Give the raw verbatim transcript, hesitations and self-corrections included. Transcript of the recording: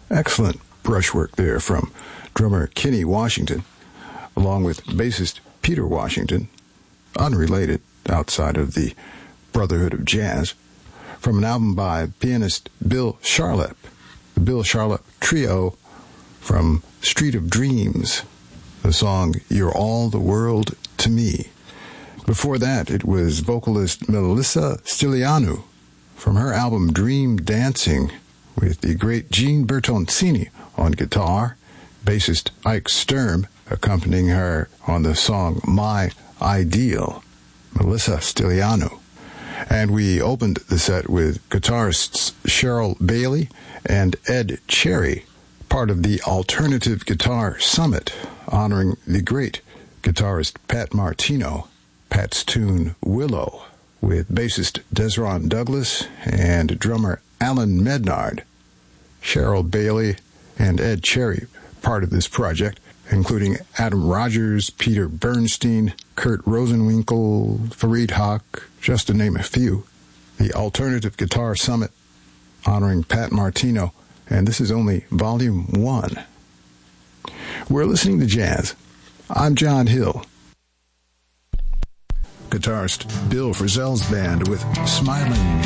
Excellent brushwork there from drummer Kenny Washington, along with bassist Peter Washington, unrelated outside of the Brotherhood of Jazz, from an album by pianist Bill Charlap, the Bill Charlap Trio from Street of Dreams, the song You're All the World to Me. Before that, it was vocalist Melissa Stilianou from her album Dream Dancing, with the great Gene Bertoncini on guitar, bassist Ike Sturm accompanying her on the song My Ideal, Melissa Stilianou. And we opened the set with guitarists Cheryl Bailey and Ed Cherry, part of the Alternative Guitar Summit, honoring the great guitarist Pat Martino, Pat's tune Willow, with bassist Desron Douglas and drummer Alan Mednard. Cheryl Bailey and Ed Cherry, part of this project, including Adam Rogers, Peter Bernstein, Kurt Rosenwinkel, Fareed Haq, just to name a few. The Alternative Guitar Summit, honoring Pat Martino, and this is only Volume one. We're listening to jazz. I'm John Hill. Guitarist Bill Frisell's band with Smiling